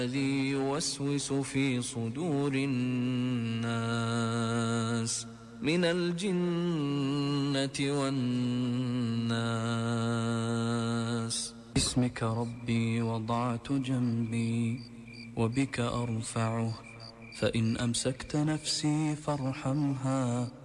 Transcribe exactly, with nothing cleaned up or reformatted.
الذي يوسوس في صدور الناس من الجنة والناس. باسمك ربي وضعت جنبي وبك أرفعه، فإن أمسكت نفسي فارحمها